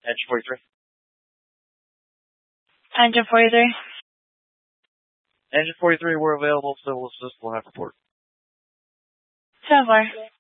Engine 43. Engine 43. Engine 43, we're available. Civil assist will have report. So far.